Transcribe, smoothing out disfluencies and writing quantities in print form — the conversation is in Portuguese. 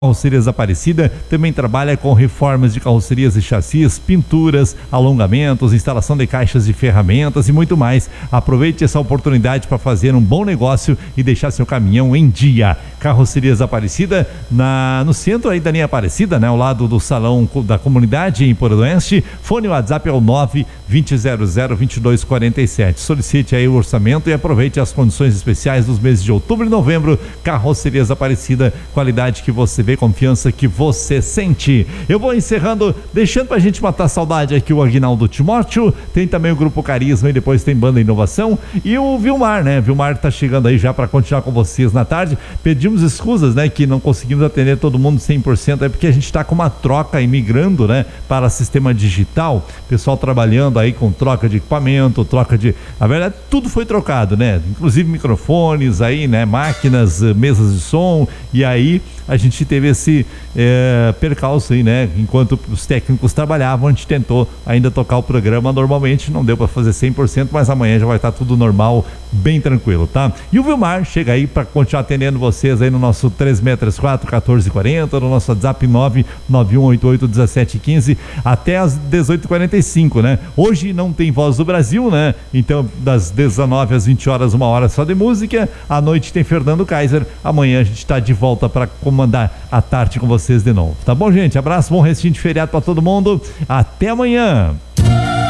Carrocerias Aparecida também trabalha com reformas de carrocerias e chassis, pinturas, alongamentos, instalação de caixas de ferramentas e muito mais. Aproveite essa oportunidade para fazer um bom negócio e deixar seu caminhão em dia. Carrocerias Aparecida, no centro aí da linha Aparecida, né? Ao lado do salão da comunidade em Porodoeste. Fone WhatsApp é o 920002247. Solicite aí o orçamento e aproveite as condições especiais dos meses de outubro e novembro. Carrocerias Aparecida, qualidade que você vê, confiança que você sente. Eu vou encerrando, deixando pra gente matar a saudade aqui o Aguinaldo Timóteo, tem também o Grupo Carisma e depois tem Banda Inovação e o Vilmar, né? Vilmar tá chegando aí já para continuar com vocês na tarde. Pedimos escusas, né? Que não conseguimos atender todo mundo 100%, é porque a gente tá com uma troca migrando, né? Para sistema digital, pessoal trabalhando aí com troca de equipamento, na verdade tudo foi trocado, né? Inclusive microfones aí, né? Máquinas, mesas de som, e aí a gente teve esse percalço aí, né? Enquanto os técnicos trabalhavam, a gente tentou ainda tocar o programa normalmente, não deu para fazer 100%, mas amanhã já vai estar tudo normal, bem tranquilo, tá? E o Vilmar chega aí para continuar atendendo vocês aí no nosso 3634-1440, no nosso WhatsApp 991881715 até as 18h45, né? Hoje não tem Voz do Brasil, né? Então das 19 às 20 horas, 1 hora só de música. À noite tem Fernando Kaiser. Amanhã a gente está de volta para comandar a tarde com vocês de novo. Tá bom, gente? Abraço, bom restinho de feriado para todo mundo. Até amanhã.